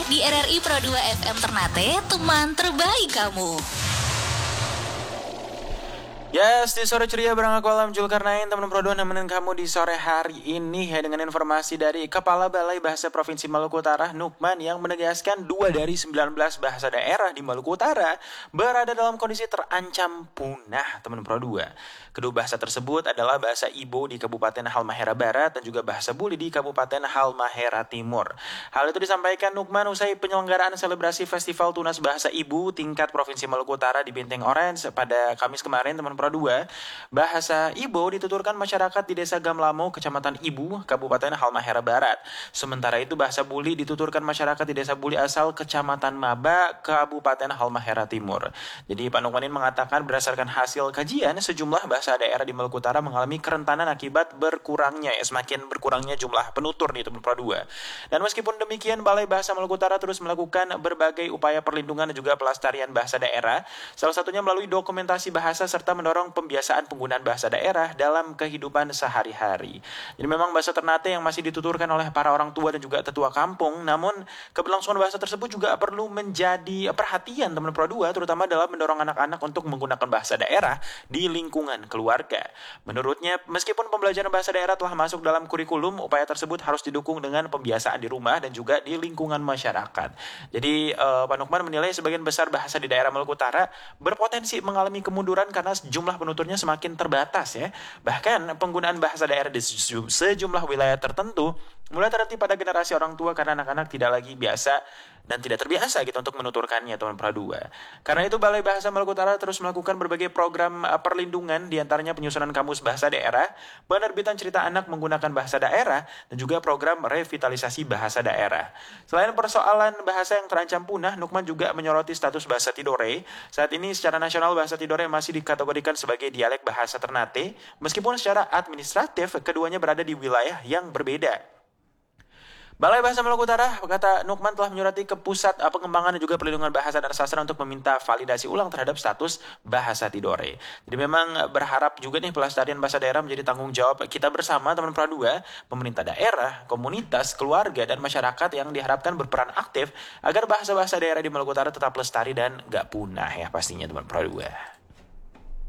di RRI Pro 2 FM Ternate, teman terbaik kamu. Yes, di sore ceria bareng aku Alam Zulkarnain, teman Pro 2 nemenin kamu di sore hari ini ya, dengan informasi dari Kepala Balai Bahasa Provinsi Maluku Utara, Nukman, yang menegaskan 2 dari 19 bahasa daerah di Maluku Utara berada dalam kondisi terancam punah, teman Pro 2. Kedua bahasa tersebut adalah bahasa Ibo di Kabupaten Halmahera Barat dan juga bahasa Buli di Kabupaten Halmahera Timur. Hal itu disampaikan Nukman usai penyelenggaraan selebrasi Festival Tunas Bahasa Ibu tingkat Provinsi Maluku Utara di Benteng Orange pada Kamis kemarin, teman Pro 2. Bahasa Ibo dituturkan masyarakat di Desa Gamlamo, Kecamatan Ibu, Kabupaten Halmahera Barat. Sementara itu bahasa Buli dituturkan masyarakat di Desa Buli asal Kecamatan Maba, Kabupaten Halmahera Timur. Jadi Pak Nukmanin mengatakan berdasarkan hasil kajian, sejumlah bahasa daerah di Maluku Utara mengalami kerentanan akibat semakin berkurangnya jumlah penutur di teman Pro 2. Dan meskipun demikian, Balai Bahasa Maluku Utara terus melakukan berbagai upaya perlindungan dan juga pelestarian bahasa daerah, salah satunya melalui dokumentasi bahasa serta mendorong pembiasaan penggunaan bahasa daerah dalam kehidupan sehari-hari. Jadi memang bahasa Ternate yang masih dituturkan oleh para orang tua dan juga tetua kampung, namun keberlangsungan bahasa tersebut juga perlu menjadi perhatian teman Pro 2, terutama dalam mendorong anak-anak untuk menggunakan bahasa daerah di lingkungan keluarga. Menurutnya, meskipun pembelajaran bahasa daerah telah masuk dalam kurikulum, upaya tersebut harus didukung dengan pembiasaan di rumah dan juga di lingkungan masyarakat. Jadi Pak Nukman menilai sebagian besar bahasa di daerah Maluku Utara berpotensi mengalami kemunduran karena jumlah penuturnya semakin terbatas ya. Bahkan penggunaan bahasa daerah di sejumlah wilayah tertentu mulai terhenti pada generasi orang tua karena anak-anak tidak lagi biasa dan tidak terbiasa gitu untuk menuturkannya, teman Pro 2. Karena itu Balai Bahasa Maluku Utara terus melakukan berbagai program perlindungan, diantaranya penyusunan kamus bahasa daerah, penerbitan cerita anak menggunakan bahasa daerah, dan juga program revitalisasi bahasa daerah. Selain persoalan bahasa yang terancam punah, Nukman juga menyoroti status bahasa Tidore. Saat ini secara nasional bahasa Tidore masih dikategorikan sebagai dialek bahasa Ternate, meskipun secara administratif keduanya berada di wilayah yang berbeda. Balai Bahasa Maluku Utara, kata Nukman, telah menyurati ke Pusat Pengembangan dan juga Perlindungan Bahasa dan Sastra untuk meminta validasi ulang terhadap status bahasa Tidore. Jadi memang berharap juga nih pelestarian bahasa daerah menjadi tanggung jawab kita bersama, teman Pro 2, pemerintah daerah, komunitas, keluarga, dan masyarakat yang diharapkan berperan aktif agar bahasa-bahasa daerah di Maluku Utara tetap lestari dan gak punah ya pastinya, teman Pro 2.